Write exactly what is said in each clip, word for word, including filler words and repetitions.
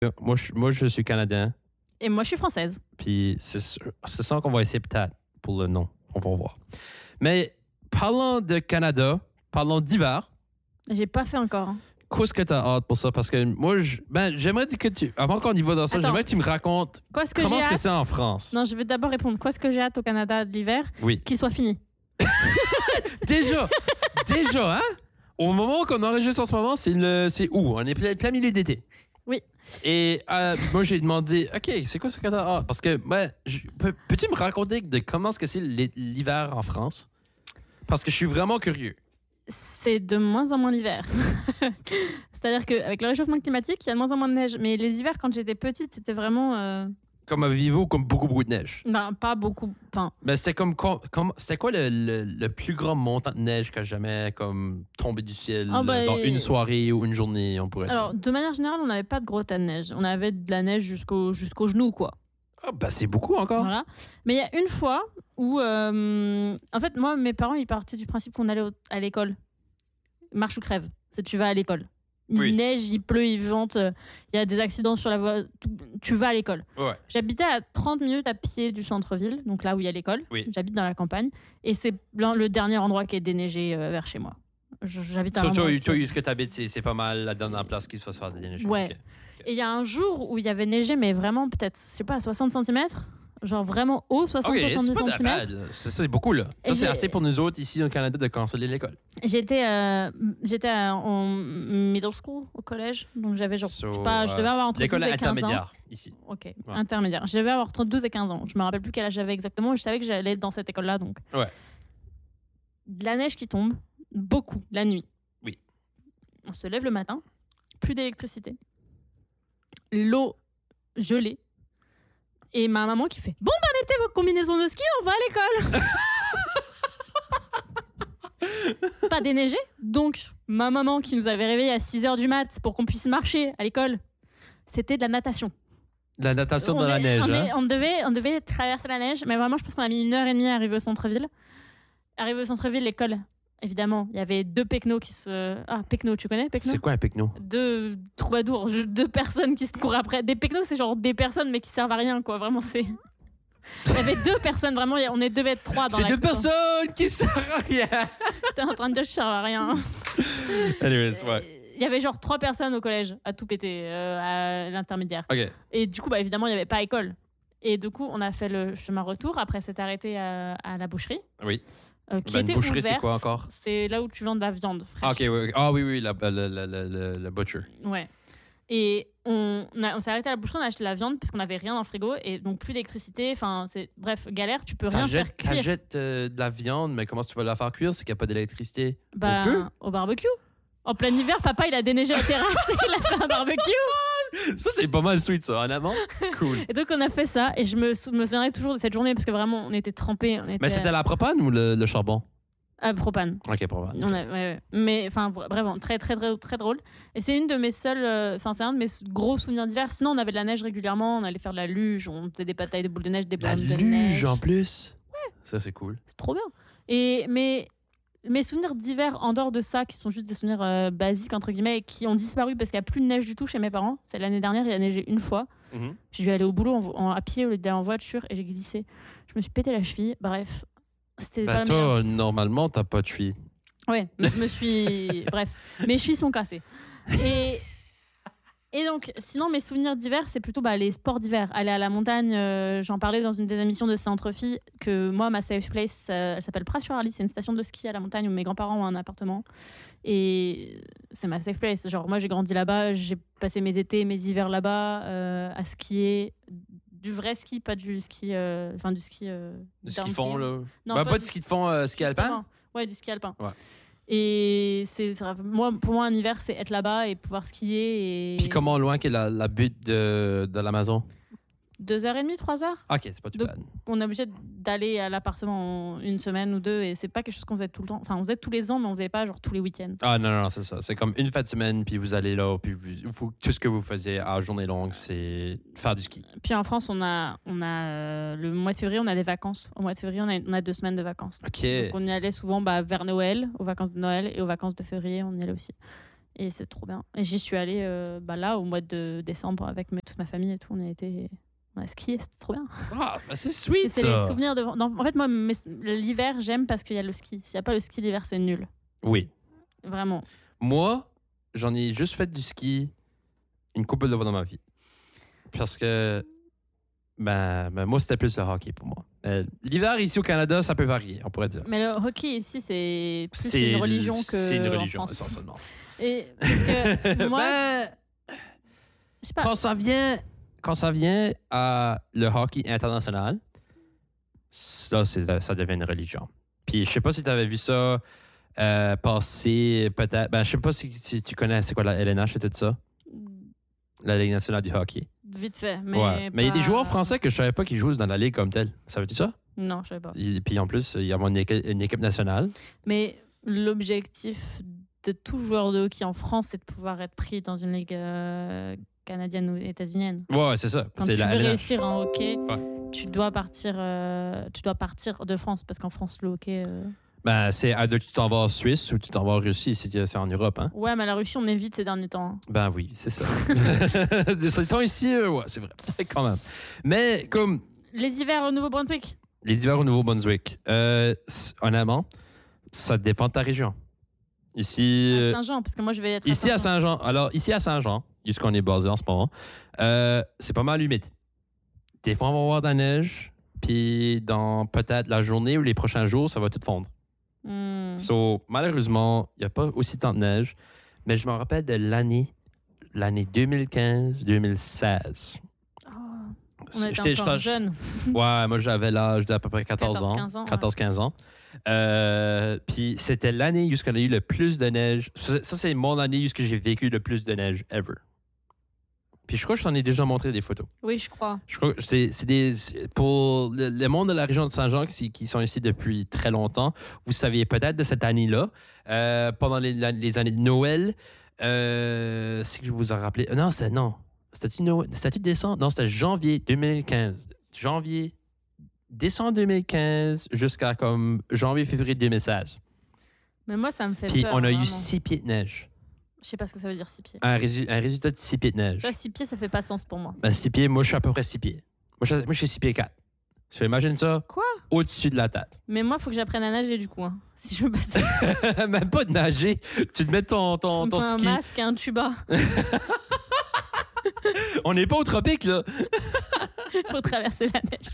Moi, je, moi, je suis Canadien. Et moi, je suis française. Puis c'est, c'est ça qu'on va essayer peut-être pour le nom. On va voir. Mais parlons de Canada, parlons d'hiver. J'ai pas fait encore. Hein. Qu'est-ce que tu as hâte pour ça? Parce que moi, je, ben, j'aimerais que tu. Avant qu'on y va dans ça, Attends. j'aimerais que tu me racontes Quoi est-ce que comment j'ai est-ce que hâte? c'est en France. Non, je vais d'abord répondre. Quoi est-ce que j'ai hâte au Canada de l'hiver? Oui. Qu'il soit fini. Déjà, déjà, hein? Au moment qu'on enregistre en ce moment, c'est, le, c'est où? On est plein, plein milieu d'été. Oui. Et euh, moi, j'ai demandé, OK, c'est quoi ce que t'as hâte? Parce que, ouais, je, peux, peux-tu me raconter de comment est-ce que c'est l'hiver en France? Parce que je suis vraiment curieux. C'est de moins en moins l'hiver. C'est-à-dire qu'avec le réchauffement climatique, il y a de moins en moins de neige. Mais les hivers, quand j'étais petite, c'était vraiment... Euh... Comme à Vivo, comme beaucoup, beaucoup de neige. Non, pas beaucoup. Enfin... Mais c'était comme, comme c'était quoi le, le, le plus grand montant de neige qui a jamais comme tombé du ciel oh bah, dans et... une soirée ou une journée, on pourrait Alors, dire? de manière générale, on n'avait pas de gros tas de neige. On avait de la neige jusqu'au, jusqu'au genou, quoi. Ah, bah c'est beaucoup encore. Voilà. Mais il y a une fois où... Euh... En fait, moi, mes parents, ils partaient du principe qu'on allait au... à l'école. Marche ou crève. C'est tu vas à l'école. Il oui. neige, il pleut, il vente, il y a des accidents sur la voie. Tu vas à l'école. Ouais. J'habitais à trente minutes à pied du centre-ville, donc là où il y a l'école. Oui. J'habite dans la campagne. Et c'est le dernier endroit qui est déneigé euh, vers chez moi. J'habite à Sur toi, qui... toi, où ce que tu habites, c'est, c'est pas mal la dernière place qu'il faut se faire déneiger. Ouais. Okay. Okay. Et il y a un jour où il y avait neigé, mais vraiment peut-être, je sais pas, soixante centimètres. Genre vraiment haut, soixante à soixante-dix centimètres. C'est, c'est beaucoup, là. Ça, et c'est j'ai... assez pour nous autres ici au Canada de canceller l'école. J'étais, euh, j'étais en middle school, au collège. Donc j'avais genre, so, je sais pas, je devais avoir entre douze et quinze ans. L'école intermédiaire, ici. Ok, ouais. Intermédiaire. Je devais avoir entre douze et quinze ans. Je me rappelle plus quel âge j'avais exactement. Je savais que j'allais dans cette école-là, donc. Ouais. De la neige qui tombe, beaucoup, la nuit. Oui. On se lève le matin, plus d'électricité. L'eau gelée. Et ma maman qui fait « Bon, bah mettez vos combinaisons de ski, on va à l'école !» Pas déneigé. Donc, ma maman qui nous avait réveillés à six heures du mat pour qu'on puisse marcher à l'école, c'était de la natation. De la natation on dans est, la neige, on, hein? est, on, devait, on devait traverser la neige, mais vraiment, je pense qu'on a mis une heure et demie à arriver au centre-ville. Arrivé au centre-ville, l'école... Évidemment, il y avait deux pecnos qui se... Ah, pecnos, tu connais pecnos? C'est quoi un pecno? Deux troubadours, deux personnes qui se courent après. Des pecnos, c'est genre des personnes, mais qui servent à rien, quoi. Vraiment, c'est... Il y avait deux personnes, vraiment, on devait être trois dans c'est la... C'est deux personnes qui servent à rien! T'es en train de dire que je sers à rien. Anyways, ouais. Il y avait genre trois personnes au collège à tout péter, euh, à l'intermédiaire. Okay. Et du coup, bah, évidemment, il n'y avait pas école. Et du coup, on a fait le chemin retour. Après, s'être arrêté à, à la boucherie. Oui. Euh, qui ben, était boucherie, ouverte. c'est quoi encore? C'est là où tu vends de la viande fraîche. Ah, okay, oui, ah oui, oui, la, la, la, la, la, la butcher. Ouais. Et on, on, a, on s'est arrêté à la boucherie, on a acheté de la viande parce qu'on n'avait rien dans le frigo et donc plus d'électricité. Enfin, c'est bref, galère, tu peux rien t'achètes, faire cuire. T'achètes euh, de la viande, mais comment tu vas la faire cuire? C'est qu'il n'y a pas d'électricité. Bah, au feu? Au barbecue. En plein hiver, papa, il a déneigé la terrasse et il a fait un barbecue. Ça, c'est pas mal sweet, ça, en avant. Cool. Et donc, on a fait ça et je me, sou- me souviendrai toujours de cette journée parce que vraiment, on était trempés. On était... Mais c'était la propane ou le, le charbon? Ah, propane. Ok, propane. On a, ouais, ouais. Mais enfin, vraiment, très, très, très, très drôle. Et c'est une de mes seules. Enfin, euh, c'est un de mes gros souvenirs d'hiver. Sinon, on avait de la neige régulièrement. On allait faire de la luge. On faisait des batailles de boules de neige, des La bonnes de neige. luge en plus. Ouais. Ça, c'est cool. C'est trop bien. Et mais mes souvenirs d'hiver, en dehors de ça, qui sont juste des souvenirs euh, basiques entre guillemets, et qui ont disparu parce qu'il n'y a plus de neige du tout chez mes parents. C'est l'année dernière, il a neigé une fois. Mm-hmm. Je suis allée au boulot en, en, à pied au lieu d'aller en voiture et j'ai glissé. Je me suis pété la cheville. Bref. C'était bah pas toi, la meilleure. normalement, t'as pas de cheville. Ouais, je me suis... Bref, mes chevilles sont cassées. Et... Et donc, sinon, mes souvenirs d'hiver, c'est plutôt bah, les sports d'hiver. Aller à la montagne, euh, j'en parlais dans une des émissions de C'est entre filles, que moi, ma safe place, euh, elle s'appelle Pras-sur-Arly. C'est une station de ski à la montagne où mes grands-parents ont un appartement. Et c'est ma safe place. Genre, moi, j'ai grandi là-bas, j'ai passé mes étés, mes hivers là-bas, euh, à skier. Du vrai ski, pas du ski... Euh, enfin, du ski... Euh, du ski de fond, là? Non, bah, pas, pas du du ski de fond, euh, ski alpin? Ouais, du ski alpin. Ouais. Et c'est, moi, pour moi, un hiver, c'est être là-bas et pouvoir skier. Et... Puis comment loin qu'est la, la butte de, de l'Amazon? Deux heures et demie, trois heures. Ok, c'est pas tout bad. On est obligé d'aller à l'appartement une semaine ou deux et c'est pas quelque chose qu'on faisait tout le temps. Enfin, on faisait tous les ans, mais on faisait pas genre tous les week-ends. Ah non, non, non, c'est ça. C'est comme une fois de semaine, puis vous allez là, puis vous, vous, tout ce que vous faisiez à journée longue, c'est faire du ski. Puis en France, on a, on a euh, le mois de février, on a des vacances. Au mois de février, on a, on a deux semaines de vacances. Ok. Donc on y allait souvent bah, vers Noël, aux vacances de Noël et aux vacances de février, on y allait aussi. Et c'est trop bien. Et j'y suis allée euh, bah, là, au mois de décembre, avec mes- toute ma famille et tout. On a été. On a skié, c'était trop bien. Ah, bah c'est Et sweet, c'est les ça. souvenirs de. non, en fait, moi, mes- l'hiver, j'aime parce qu'il y a le ski. S'il n'y a pas le ski l'hiver, c'est nul. Oui. Vraiment. Moi, j'en ai juste fait du ski une couple de fois dans ma vie. Parce que, ben, ben moi, c'était plus le hockey pour moi. Euh, L'hiver, ici au Canada, ça peut varier, on pourrait dire. Mais le hockey ici, c'est plus C'est une religion que. C'est une en religion, France. essentiellement. Et parce que moi, Ben, je sais pas. quand ça vient, quand ça vient à le hockey international, ça, c'est- ça devient une religion. Puis je sais pas si tu avais vu ça euh, passer, peut-être. Ben, je sais pas si tu, tu connais, c'est quoi la L N H et tout ça, la Ligue nationale du hockey. Vite fait. Mais Ouais. Mais il y a des pas- joueurs français que je savais pas qu'ils jouent dans la ligue comme telle. Savais-tu ça? Non, je savais pas. Et puis en plus, il y a une équipe, une équipe nationale. Mais l'objectif de tout joueur de hockey en France, c'est de pouvoir être pris dans une ligue euh, canadienne ou états-unienne. Ouais, c'est ça. Quand C'est tu la veux L N H. réussir en hockey, Ouais. tu dois partir, euh, tu dois partir de France parce qu'en France le hockey. euh, Ben, c'est either tu t'en vas en Suisse ou tu t'en vas en Russie si c'est en Europe. Hein? Ouais, mais la Russie on évite ces derniers temps. Ben oui, c'est ça. De ce temps ici, euh, ouais, c'est vrai. Quand même. Mais comme Les hivers au Nouveau-Brunswick. les hivers au Nouveau-Brunswick, euh, c- honnêtement, ça dépend de ta région. Ici, À euh, Saint-Jean, parce que moi je vais être. ici à Saint-Jean. Saint-Jean, alors ici à Saint-Jean, jusqu'on est basé en ce moment, euh, c'est pas mal humide. Des fois, on va avoir de la neige, puis dans peut-être la journée ou les prochains jours, ça va tout fondre. Hmm. So, malheureusement, il n'y a pas aussi tant de neige, mais je me rappelle de l'année, l'année deux mille quinze deux mille seize. Oh, on était J'étais- encore j'étais- jeunes. Ouais, moi j'avais l'âge d'à peu près quatorze, quatorze, ans. quinze ans, ouais. quatorze quinze ans. Euh, puis c'était l'année où on a eu le plus de neige. Ça, ça, c'est mon année où j'ai vécu le plus de neige ever. Puis je crois que je t'en ai déjà montré des photos. Oui, je crois. Je crois que c'est c'est des c'est- pour le, le monde de la région de Saint-Jean qui, qui sont ici depuis très longtemps. Vous saviez peut-être de cette année-là, euh, pendant les, la- les années de Noël. Euh, si je vous en rappelez, non, c'était non, c'était Noël, c'était décembre, non, c'était janvier deux mille quinze, janvier, décembre deux mille quinze jusqu'à comme janvier février deux mille seize. Mais moi ça me fait Puis peur. on a vraiment. eu six pieds de neige, Je sais pas ce que ça veut dire six pieds. un, résu- un résultat de six pieds de neige. Tu vois, six pieds ça fait pas sens pour moi. Ben, six pieds, moi je suis à peu près six pieds. Moi je, moi, je suis six pieds quatre. Tu imagines ça? Quoi? Au-dessus de la tête. Mais moi, faut que j'apprenne à nager du coup. hein, si je veux passer. Même pas de nager. Tu te mets ton, ton, Faut me ton faire un ski. masque et un tuba. On n'est pas au tropique, là. Faut traverser la neige.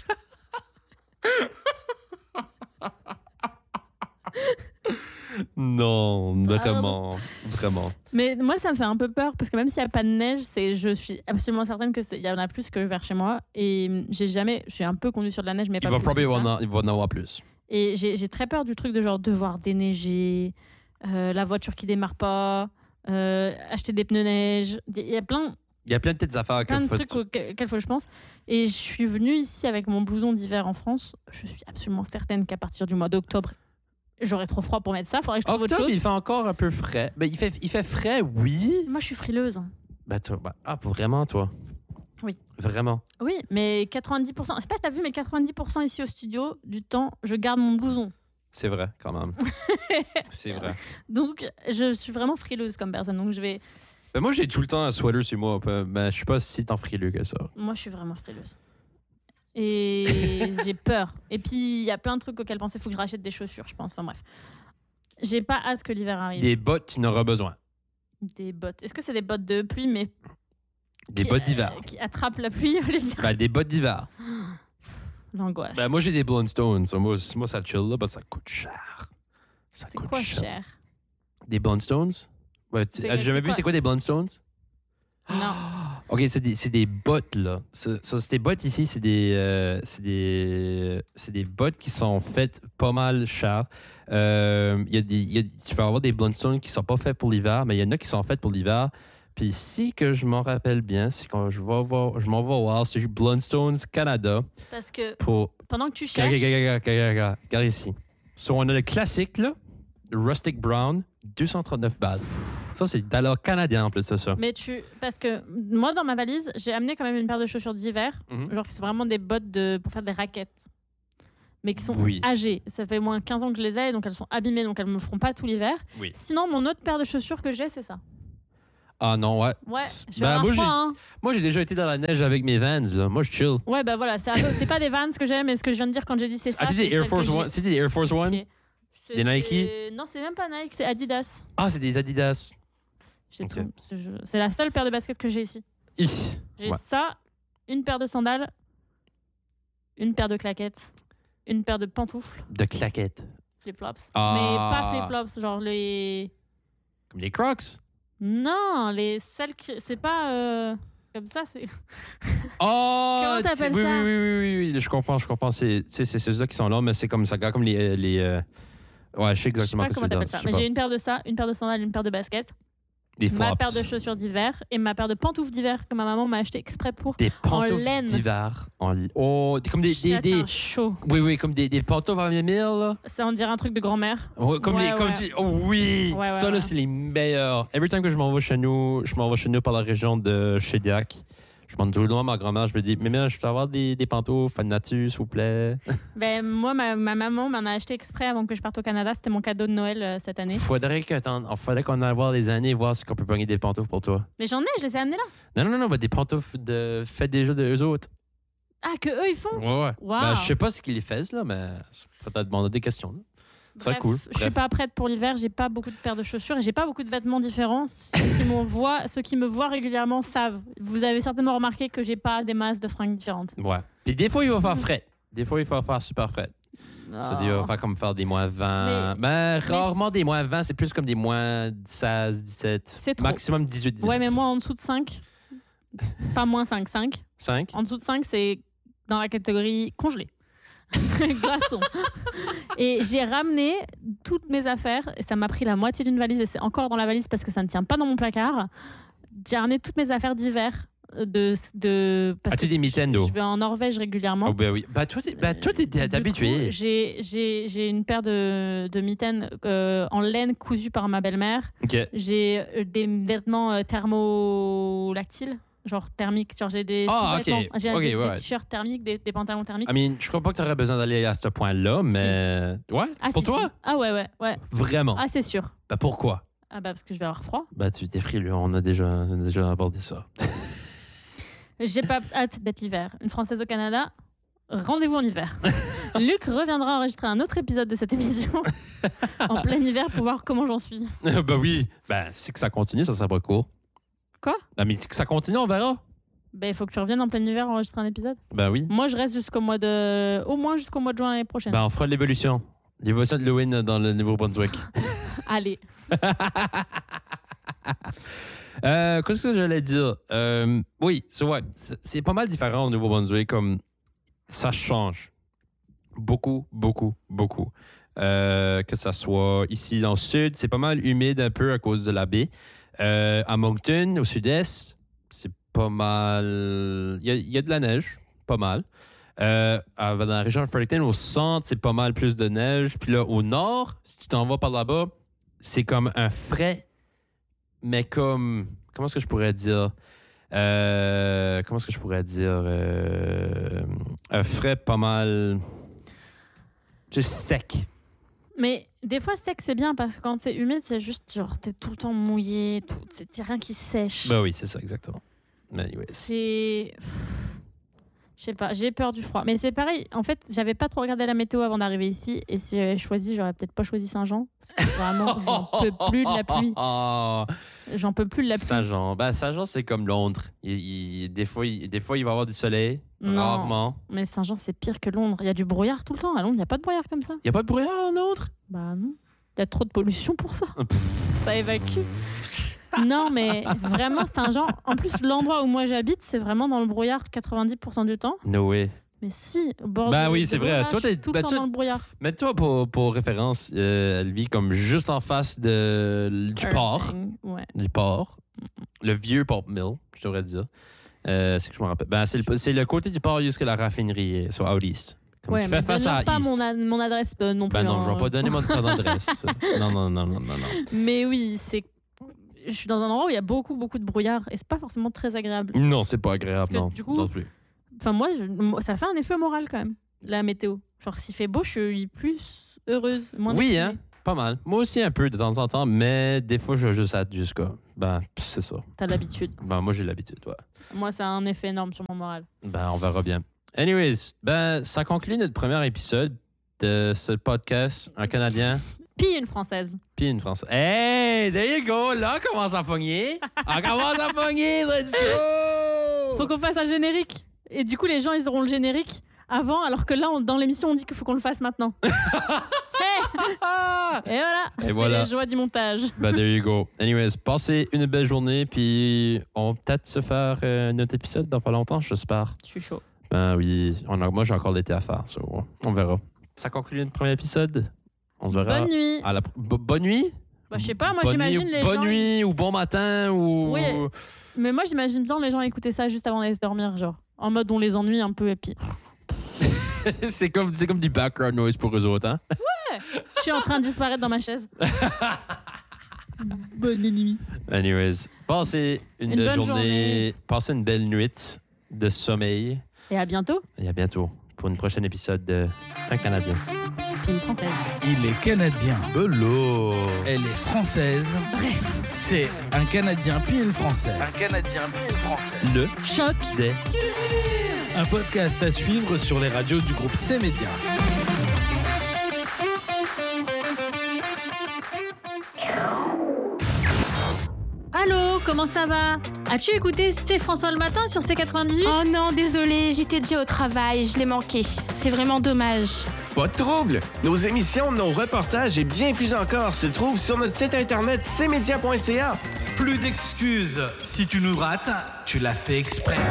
Non, vraiment. Vraiment. Mais moi, ça me fait un peu peur parce que même s'il n'y a pas de neige, c'est, je suis absolument certaine qu'il y en a plus que vers chez moi. Et j'ai jamais, je suis un peu conduite sur de la neige, mais Il pas va plus probablement que ça. en, il va en avoir plus. Et j'ai, j'ai très peur du truc de genre devoir déneiger, euh, la voiture qui démarre pas, euh, acheter des pneus neige. Il y a plein, Il y a plein de petites affaires plein que de faut- trucs auxquels auxquels faut que je pense. Et je suis venue ici avec mon blouson d'hiver en France. Je suis absolument certaine qu'à partir du mois d'octobre, j'aurai trop froid pour mettre ça. Faudrait que je trouve autre Octobre, chose. il fait encore un peu frais. Ben, il, fait, il fait frais, oui. Moi, je suis frileuse. Ben, toi, ben, ah, vraiment, toi? Oui. Vraiment? Oui, mais quatre-vingt-dix pour cent, je sais pas si t'as vu, mais quatre-vingt-dix pour cent ici au studio du temps, je garde mon blouson. C'est vrai, quand même. C'est vrai. Donc, je suis vraiment frileuse comme personne. Donc, je vais. Ben, moi, j'ai tout le temps un sweater sur moi. Ben, je suis pas si tant frileux que ça. Moi, je suis vraiment frileuse. Et j'ai peur. Et puis, il y a plein de trucs auxquels penser. Il faut que je rachète des chaussures, je pense. Enfin, bref. J'ai pas hâte que l'hiver arrive. Des bottes, tu n'auras besoin. Des bottes. Est-ce que c'est des bottes de pluie, mais. Des qui, bottes d'hiver. euh, qui attrapent la pluie au lieu de la- Ben, des bottes d'hiver. L'angoisse. Ben, moi, j'ai des Blundstones. So, moi, moi, ça chill, là, parce que ça coûte cher. Ça c'est coûte quoi cher. cher? Des Blundstones? Ouais, tu C'est- as c'est jamais vu quoi? c'est quoi des Blundstones? Non. OK, c'est des, c'est des bottes, là. Ça, ça, ces bottes ici, c'est des, euh, c'est des, c'est des bottes qui sont faites pas mal chères. Euh, il y a des, il y a- tu peux avoir des Blundstones qui sont pas faits pour l'hiver, mais il y en a qui sont faites pour l'hiver. Puis ici, que je m'en rappelle bien, c'est quand je vais voir, je m'en vais voir sur Blundstones Canada Parce que pour... pendant que tu Regarde, cherches. regarde, regarde, regarde, regarde, regarde ici. So, on a le classique, là, le Rustic Brown, deux cent trente-neuf balles. Ça, c'est dollar canadien en plus de ça. Mais tu. Parce que moi, dans ma valise, j'ai amené quand même une paire de chaussures d'hiver. Mhm. Genre, qui sont vraiment des bottes de... pour faire des raquettes. Mais qui sont Oui. âgées. Ça fait moins quinze ans que je les ai, donc elles sont abîmées, donc elles me feront pas tout l'hiver. Oui. Sinon, mon autre paire de chaussures que j'ai, c'est ça. Ah non, ouais. Ouais, je vais Ben, avoir moi, froid, j'ai, hein. moi, j'ai déjà été dans la neige avec mes Vans. Là. Moi, je chill. Ouais, bah voilà, c'est, un peu- c'est pas des Vans que j'aime, mais ce que je viens de dire quand j'ai dit c'est ça. Ah, tu c'est des Air celle Force que j'ai. One? C'est des Air Force One? Ok. C'est Des Nike? Non, c'est même pas Nike, c'est Adidas. Ah, c'est des Adidas. J'ai Ok. tout. C'est- je- C'est la seule paire de baskets que j'ai ici. Hi. J'ai Ouais. ça, une paire de sandales, une paire de claquettes, une paire de pantoufles, De claquettes. flip-flops. Ah. Mais pas flip-flops, genre les. Comme des Crocs. Non, les celles qui. C'est pas. euh, Comme ça, c'est. Oh! Comment t'appelles oui, ça? Oui, oui, oui, oui, oui, je comprends, je comprends. C'est, c'est, c'est ceux-là qui sont là, mais c'est comme ça, comme les. les euh, Ouais, je sais Je sais exactement pas ce que comment tu veux t'appelles dire. ça. Je sais Mais pas. j'ai une paire de ça, une paire de sandales, une paire de baskets, Des ma flops. paire de chaussures d'hiver et ma paire de pantoufles d'hiver que ma maman m'a acheté exprès pour. Des pantoufles laine. d'hiver. En... Oh, des- comme des. des, Ça des... tient chaud. Oui, oui, comme des, des pantoufles à mille là. Ça, on dirait un truc de grand-mère. Ouais, comme Ouais, les. Comme ouais. tu- Oh oui! Ouais, ouais, ça, là, ouais. c'est les meilleurs. Every time que je m'en vais chez nous, je m'en vais chez nous par la région de Shediac. Je demande toujours à ma grand-mère, je me dis, mais bien, je peux avoir des, des pantoufles à nature, s'il vous plaît. Ben, moi, ma, ma maman m'en a acheté exprès avant que je parte au Canada. C'était mon cadeau de Noël euh, cette année. Faudrait que t'en- faudrait qu'on aille voir les années et voir si on peut pogner des pantoufles pour toi. Mais j'en ai, je les ai amenés là. Non, non, non, non, bah, des pantoufles de faites déjà de eux autres. Ah, que eux, ils font. Ouais, ouais. Wow. Ben, je sais pas ce qu'ils les font, là, mais faut te demander des questions. Là. C'est Bref, cool. Je suis Bref. pas prête pour l'hiver. J'ai pas beaucoup de paires de chaussures et j'ai pas beaucoup de vêtements différents. Ceux qui, m'en voient, ceux qui me voient régulièrement savent. Vous avez certainement remarqué que j'ai pas des masses de fringues différentes. Ouais. Puis des fois, il va faire frais. Des fois, il va faire super frais. Ça dit, il va Oh. faire comme faire des moins vingt. Mais- ben, mais rarement c'est- des moins vingt, c'est plus comme des moins seize, dix-sept. C'est trop. Maximum dix-huit, dix-neuf. Ouais, mais moi, en dessous de cinq, pas moins cinq, cinq. cinq. En dessous de cinq, c'est dans la catégorie congelé. Glaçon. Et j'ai ramené toutes mes affaires. Et ça m'a pris la moitié d'une valise. Et c'est encore dans la valise parce que ça ne tient pas dans mon placard. J'ai ramené toutes mes affaires d'hiver. De, de, parce As-tu que des mitaines je, d'eau? je vais en Norvège régulièrement. Oh, ben oui. Ben, toi, t'es, ben, toi, t'es, t'es Du habitué. coup, J'ai, j'ai, j'ai une paire de, de mitaines euh, en laine cousue par ma belle-mère. OK. J'ai euh, des vêtements euh, thermolactiles, genre thermiques. Genre j'ai des Ah, sous-vêtements. ok. J'ai Ok, des, des ouais. t-shirts thermiques, des, des pantalons thermiques. I mean, je crois pas que tu aurais besoin d'aller à ce point-là, mais. Ouais? Ah, pour si, toi? si. Ah ouais, ouais, ouais. Vraiment? Ah, c'est sûr. Ben, pourquoi? Ah bah parce que je vais avoir froid. Ben, tu t'es frileux. On a déjà, on a déjà abordé ça. J'ai pas hâte d'être l'hiver. Une Française au Canada, rendez-vous en hiver. Luc reviendra enregistrer un autre épisode de cette émission en plein hiver pour voir comment j'en suis. ben oui. Ben, si que ça continue, ça serait pas cool. Quoi? Ben, mais si que ça continue, on verra. Ben il faut que tu reviennes en plein hiver enregistrer un épisode. Ben oui. Moi je reste jusqu'au mois de, au moins jusqu'au mois de juin l'année prochaine. Ben, on fera l'évolution. L'évolution de Lewin dans le Nouveau-Brunswick. Allez. euh, Qu'est-ce que j'allais dire? Euh, oui, c'est vrai. C'est, c'est pas mal différent au Nouveau-Brunswick. Comme ça change. Beaucoup, beaucoup, beaucoup. Euh, que ça soit ici dans le sud, c'est pas mal humide un peu à cause de la baie. Euh, à Moncton, au sud-est, c'est pas mal. Il y a, il y a de la neige, pas mal. Euh, à- dans la région de Fredericton, au centre, c'est pas mal plus de neige. Puis là, au nord, si tu t'en vas par là-bas, c'est comme un frais, mais comme. Comment est-ce que je pourrais dire? Euh, comment est-ce que je pourrais dire? Euh, un frais pas mal. Juste sec. Mais des fois sec c'est bien parce que quand c'est humide c'est juste genre t'es tout le temps mouillé, tout, c'est t'es rien qui sèche. Ben oui, c'est ça, exactement. Mais anyways. C'est... Je sais pas, j'ai peur du froid. Mais c'est pareil, en fait, j'avais pas trop regardé la météo avant d'arriver ici. Et si j'avais choisi, j'aurais peut-être pas choisi Saint-Jean. Parce que vraiment, j'en peux plus de la pluie. J'en peux plus de la pluie. Saint-Jean. Ben, Saint-Jean, c'est comme Londres. Il, il- des, fois, il, des fois, il va y avoir du soleil. Non. Rarement. Mais Saint-Jean, c'est pire que Londres. Il y a du brouillard tout le temps. À Londres, il n'y a pas de brouillard comme ça. Il n'y a pas de brouillard en Londres? Bah non. Il y a trop de pollution pour ça. Pff. Ça évacue. Non, mais vraiment, Saint-Jean. En plus, l'endroit où moi j'habite, c'est vraiment dans le brouillard quatre-vingt-dix pour cent du temps. No way. Mais si, au bord Ben de- oui, de c'est l'eau, vrai. là, Toi, je suis t'es- tout ben le temps toi- dans le brouillard. Mais toi, pour, pour référence, euh, elle vit comme juste en face de, du port. Irving, Ouais. Du port. Le vieux Port Mill, je devrais dire. Euh, c'est que je me rappelle. Ben, c'est, le, c'est le côté du port jusqu'à la raffinerie, euh, soit out east. Comme Ouais, tu mais fais face à donne-leur pas East. mon, a- mon adresse euh, non plus. Ben non, je hein. vais pas donner mon ton adresse. non, non, non, non, non, non. Mais oui, c'est. Je suis dans un endroit où il y a beaucoup, beaucoup de brouillard et c'est pas forcément très agréable. Non, c'est pas agréable, Parce que, non. du coup, non plus. Enfin, moi, je- moi, ça fait un effet moral quand même, la météo. Genre, s'il fait beau, je suis plus heureuse. Moins Oui, déprimée. hein? pas mal. Moi aussi, un peu de temps en temps, mais des fois, je vais juste être jusqu'à. Ben, c'est ça. T'as l'habitude. Ben, moi, j'ai l'habitude, ouais. Moi, ça a un effet énorme sur mon moral. Ben, on verra bien. Anyways, ben, ça conclut notre premier épisode de ce podcast. Un Canadien. Puis une Française. Puis une Française. Hey, there you go. Là, on commence à pogner. On commence à pogner. Let's go. Faut qu'on fasse un générique. Et du coup, les gens, ils auront le générique avant, alors que là, on, dans l'émission, on dit qu'il faut qu'on le fasse maintenant. Hey. Et voilà. Et c'est voilà. les joies du montage. Ben, there you go. Anyways, passez une belle journée, puis on va peut-être se faire euh, notre épisode dans pas longtemps, j'espère. Je suis chaud. Ben oui, on a, moi j'ai encore l'été à faire, so, on verra. Ça conclut notre premier épisode. On se verra. Bonne nuit. À la, bo- bonne nuit? Bah, je sais pas, moi Bonne j'imagine nuit, les bonne gens. Bonne nuit ou bon matin ou. Oui. Mais moi j'imagine bien les gens écouter ça juste avant d'aller se dormir, genre. En mode on les ennuie un peu et puis. c'est, comme, c'est comme du background noise pour eux autres, hein? Ouais! Je suis en train de disparaître dans ma chaise. Bonne nuit. Anyways, passez une, Une belle bonne journée, journée. Passez une belle nuit de sommeil. Et à bientôt. Et à bientôt pour une prochaine épisode de Un Canadien. Puis une Française. Il est canadien. Bello. Elle est française. Bref. C'est un Canadien puis une Française. Un Canadien puis une Française. Le Choc. des. Un podcast à suivre sur les radios du groupe C-Média. Allô, comment ça va? As-tu écouté C'est François le matin sur C quatre-vingt-dix-huit? Oh non, désolé, j'étais déjà au travail, je l'ai manqué. C'est vraiment dommage. Pas de trouble! Nos émissions, nos reportages et bien plus encore se trouvent sur notre site internet c media point c a. Plus d'excuses. Si tu nous rates, tu l'as fait exprès.